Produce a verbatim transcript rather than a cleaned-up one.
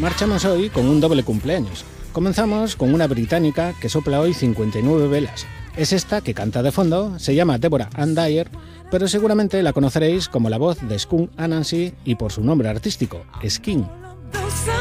Marchamos hoy con un doble cumpleaños. Comenzamos con una británica que sopla hoy cincuenta y nueve velas. Es esta que canta de fondo, se llama Deborah Ann Dyer, pero seguramente la conoceréis como la voz de Skunk Anansie y por su nombre artístico, Skin.